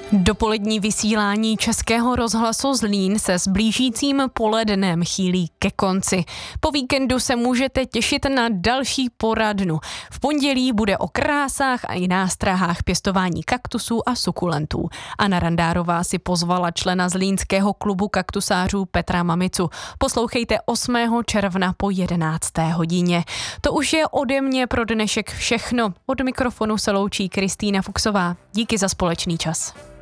Dopolední vysílání Českého rozhlasu Zlín se s blížícím polednem chýlí ke konci. Po víkendu se můžete těšit na další poradnu. V pondělí bude o krásách a i nástrahách pěstování kaktusů a sukulentů. Anna Randárová si pozvala člena zlínského klubu kaktusářů Petra Mamicu. Poslouchejte 8. června po 11. hodině. To už je ode mě pro dnešek všechno. Od mikrofonu se loučí Kristýna Fuchsová. Díky za společný čas.